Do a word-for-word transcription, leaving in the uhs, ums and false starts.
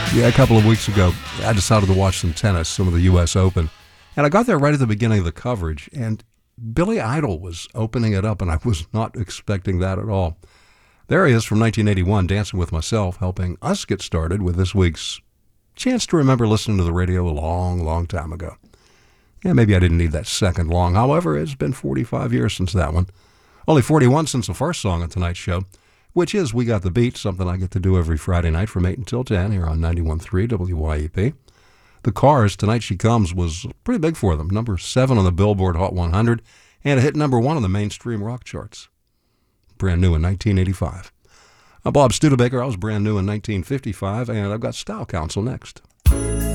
Yeah, a couple of weeks ago, I decided to watch some tennis, some of the U S Open. And I got there right at the beginning of the coverage, and Billy Idol was opening it up, and I was not expecting that at all. There he is from nineteen eighty-one, Dancing with Myself, helping us get started with this week's chance to remember listening to the radio a long, long time ago. Yeah, maybe I didn't need that second long. However, it's been forty-five years since that one. Only forty-one since the first song on tonight's show, which is We Got the Beat, something I get to do every Friday night from eight until ten here on ninety-one point three W Y E P. The Cars, Tonight She Comes, was pretty big for them. Number seven on the Billboard Hot one hundred, and it hit number one on the mainstream rock charts. Brand new in nineteen eighty-five. I'm Bob Studebaker. I was brand new in nineteen fifty-five, and I've got Style Council next.